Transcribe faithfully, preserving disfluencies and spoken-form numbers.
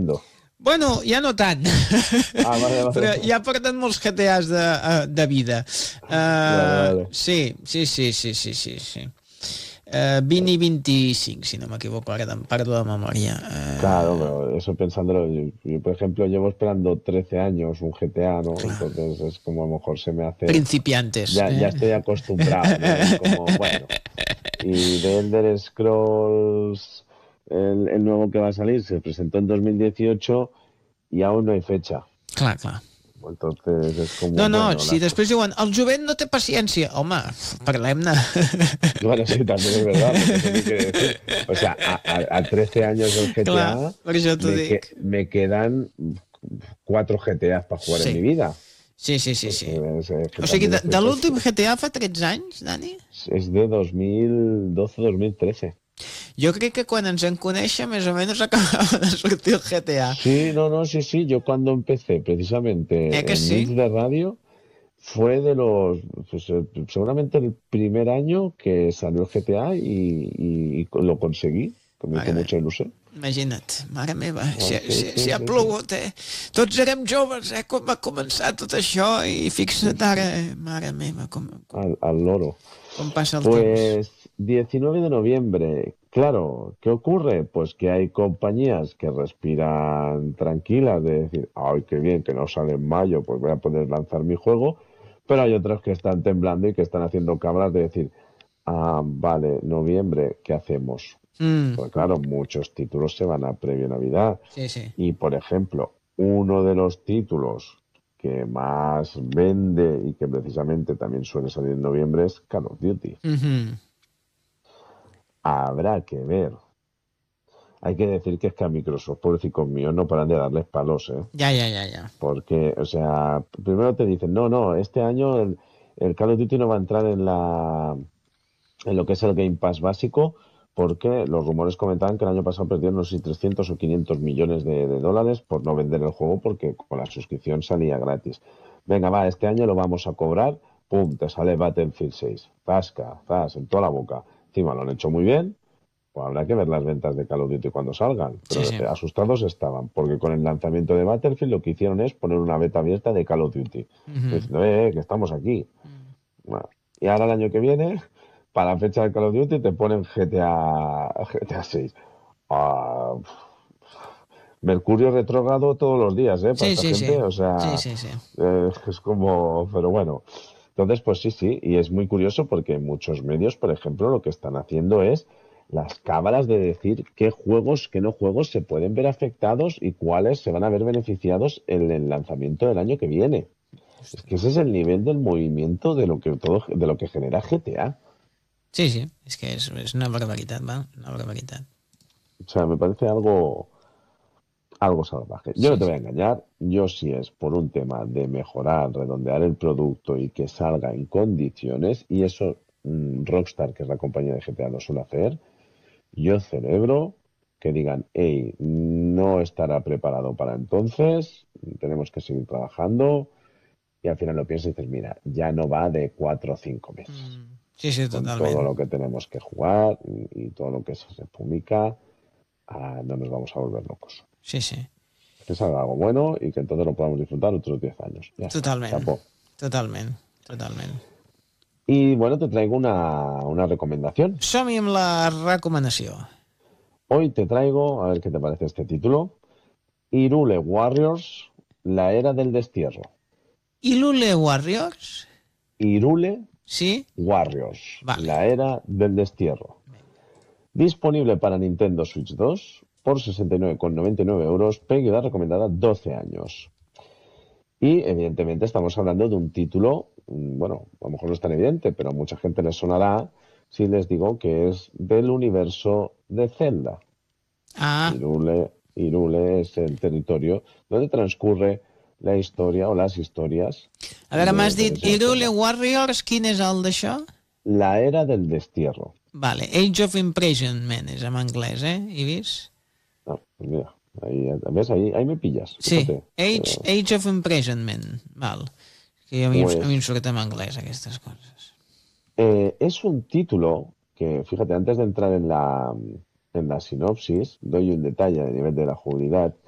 viviendo. Bueno, ja no tant. Ah, vale, vale. Però ja porten molts G T As de, de vida. Uh, vale, vale. Sí, sí, sí, sí, sí, sí, sí. Uh, vint i vint-i-cinc, si no m'equivoco, ara te'n parlo de memòria. Uh, Claro, pero eso pensándolo, yo, yo, por ejemplo llevo esperando trece años un G T A, ¿no? Claro. Entonces es como a lo mejor se me hace... Principiantes. Ya, eh? ya estoy acostumbrado, ¿no? Y como, bueno, y de Elder Scrolls, el, el nuevo que va a salir, se presentó en dos mil dieciocho y aún no hay fecha. Clar, clar. Entonces es como, No, no, bueno, si las... després diuen el jovent no té paciència, home, parlem-ne. Bueno, sí, también es verdad, porque eso qué quiere decir. O sea, a, a, a trece años del Clar, G T A per això t'ho me, que, dic. me quedan cuatro G T As para jugar Sí. en mi vida. Sí, sí, sí, Pues, sí. es, es que O sigui, de, estoy de cons... l'últim G T A fa tretze anys, Dani? Es de dos mil doce dos mil trece. Jo crec que quan ens en conèixer més o menys acabava de sortir el G T A. Sí, no, no, sí, sí. Yo cuando empecé precisamente Eh que en sí? Mix de Radio fue de los, pues, eh, seguramente el primer año que salió el G T A y, y, y lo conseguí, que me hizo Mare mucha ilusión. Imagina't, mare meva, Ah, si, sí, si, sí, si ha sí, plogut, eh? Tots érem joves, eh? Com va començar tot això i fixa't ara, eh? Mare meva, com, com, al, al loro. com passa el temps. Pues diecinueve de noviembre, claro, ¿qué ocurre? Pues que hay compañías que respiran tranquilas de decir, ay, qué bien, que no sale en mayo, pues voy a poder lanzar mi juego, pero hay otras que están temblando y que están haciendo cabras de decir, ah, vale, noviembre, ¿qué hacemos? Mm, Pues claro, muchos títulos se van a previo Navidad. sí, sí. Y, por ejemplo, uno de los títulos que más vende y que precisamente también suele salir en noviembre es Call of Duty. Mm-hmm. Habrá que ver. Hay que decir que es que a Microsoft, pobrecicos míos, no paran de darles palos, ¿eh? Ya, ya, ya, ya. Porque, o sea, primero te dicen, no, no, este año el, el Call of Duty no va a entrar en la en lo que es el Game Pass básico, porque los rumores comentaban que el año pasado perdieron, no sé si trescientos o quinientos millones de, de dólares por no vender el juego porque con la suscripción salía gratis. Venga, va, este año lo vamos a cobrar, pum, te sale Battlefield seis, zasca, zas, en toda la boca. Encima lo han hecho muy bien, pues habrá que ver las ventas de Call of Duty cuando salgan. Pero Sí, sí. asustados estaban, porque con el lanzamiento de Battlefield lo que hicieron es poner una beta abierta de Call of Duty. Mm-hmm. Diciendo, eh, que estamos aquí. Bueno, y ahora el año que viene, para la fecha de Call of Duty, te ponen G T A, G T A seis. Ah, Mercurio retrógrado todos los días, ¿eh? Para Sí, esta sí, gente, sí. o sea, Sí, sí, sí. eh, es como, pero bueno. Entonces, pues sí, sí, y es muy curioso porque muchos medios, por ejemplo, lo que están haciendo es las cábalas de decir qué juegos, qué no juegos se pueden ver afectados y cuáles se van a ver beneficiados en el lanzamiento del año que viene. Es que ese es el nivel del movimiento de lo que todo, de lo que genera G T A. Sí, sí, és que és, és una barbaritat, va? Una barbaritat. O sea, me parece algo, algo salvaje. Yo Sí, no te voy a sí. engañar, yo si es por un tema de mejorar, redondear el producto y que salga en condiciones, y eso mmm, Rockstar, que es la compañía de G T A, lo suele hacer, yo celebro que digan, hey, no estará preparado para entonces, tenemos que seguir trabajando, y al final lo piensas y dices, mira, ya no va de cuatro o cinco meses. Mm. Sí, sí, Con todo totalment. lo que tenemos que jugar y, y todo lo que se publica, ah, no nos vamos a volver locos. Sí, sí. Que salga algo bueno y que entonces lo podamos disfrutar otros diez años. Ya está, Totalment. chapó. Totalment. Totalment. Y bueno, te traigo una, una recomendación. Som-hi amb la recomanació. Hoy te traigo, a ver qué te parece este título, Hyrule Warriors, la era del destierro. Hyrule Warriors? Hyrule Sí? Warriors, Vale. la era del destierro. Disponible para Nintendo Switch dos por sesenta y nueve con noventa y nueve euros, pegada recomendada doce años. Y evidentemente estamos hablando de un título, bueno, a lo mejor no es tan evidente, pero a mucha gente les sonará si les digo que es del universo de Zelda. Ah, Hyrule, Hyrule es el territorio donde transcurre la historia o las historias. a veure, de m'has The dit Legend of Hyrule Zelda. Warriors, quin és el d'això? La era del destierro. Vale, Age of Imprisonment és en anglès, eh? He vist? Ah, pues mira, ahí, ¿ves? Ahí, ahí me pillas. Sí, Fíjate. Age, Eh, Age of Imprisonment. Val. Que a mi, pues, a mi em surt en anglès aquestes coses. eh, es un título que, fíjate, antes de entrar en la, en la sinopsis, doy un detalle a nivel de la jugabilidad.